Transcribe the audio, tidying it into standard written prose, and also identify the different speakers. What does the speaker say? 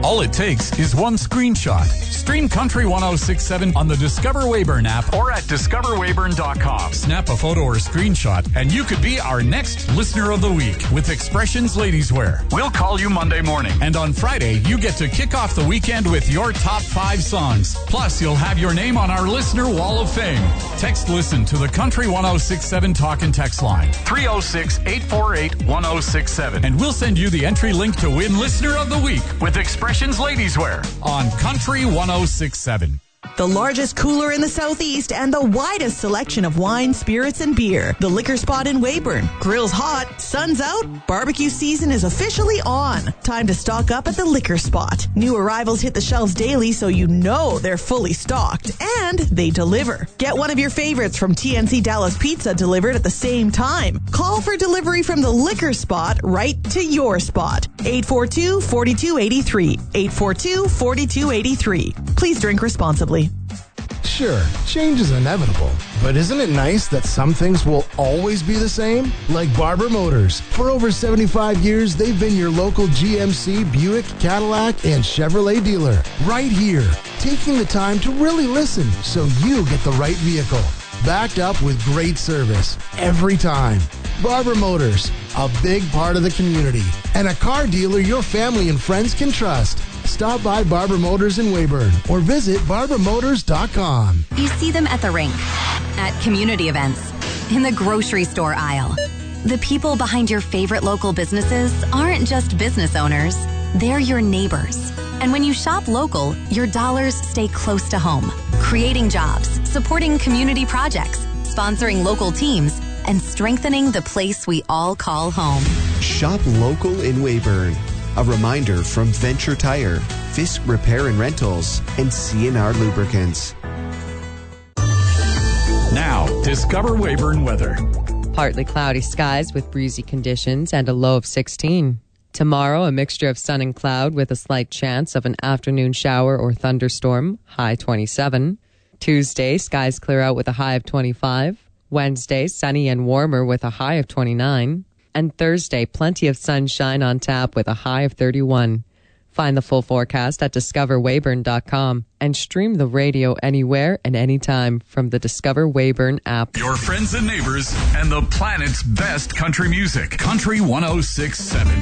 Speaker 1: All it takes is one screenshot. Stream Country 106.7 on the Discover Weyburn app or at discoverweyburn.com. Snap a photo or screenshot, and you could be our next Listener of the Week with Expressions Ladies Wear. We'll call you Monday morning. And on Friday, you get to kick off the weekend with your top 5 songs. Plus, you'll have your name on our Listener Wall of Fame. Text Listen to the Country 106.7 talk and text line. 306-848-1067. And we'll send you the entry link to win Listener of the Week with Expressions Ladies Wear on Country 106.7.
Speaker 2: The largest cooler in the Southeast and the widest selection of wine, spirits, and beer. The Liquor Spot in Weyburn. Grill's hot, sun's out, barbecue season is officially on. Time to stock up at the Liquor Spot. New arrivals hit the shelves daily, so you know they're fully stocked. And they deliver. Get one of your favorites from TNC Dallas Pizza delivered at the same time. Call for delivery from the Liquor Spot right to your spot. 842-4283. 842-4283. Please drink responsibly.
Speaker 3: Sure, change is inevitable, but isn't it nice that some things will always be the same? Like Barber Motors. For over 75 years, they've been your local GMC, Buick, Cadillac, and Chevrolet dealer. Right here, taking the time to really listen so you get the right vehicle. Backed up with great service every time. Barber Motors, a big part of the community, and a car dealer your family and friends can trust. Stop by Barber Motors in Weyburn or visit barbermotors.com.
Speaker 4: You see them at the rink, at community events, in the grocery store aisle. The people behind your favorite local businesses aren't just business owners, they're your neighbors. And when you shop local, your dollars stay close to home, creating jobs, supporting community projects, sponsoring local teams, and strengthening the place we all call home.
Speaker 5: Shop local in Weyburn. A reminder from Venture Tire, Fisk Repair and Rentals, and CNR Lubricants.
Speaker 1: Now, discover Weyburn weather.
Speaker 6: Partly cloudy skies with breezy conditions and a low of 16. Tomorrow, a mixture of sun and cloud with a slight chance of an afternoon shower or thunderstorm, high 27. Tuesday, skies clear out with a high of 25. Wednesday, sunny and warmer with a high of 29. And Thursday, plenty of sunshine on tap with a high of 31. Find the full forecast at discoverweyburn.com and stream the radio anywhere and anytime from the Discover Weyburn app.
Speaker 1: Your friends and neighbors and the planet's best country music. Country 106.7.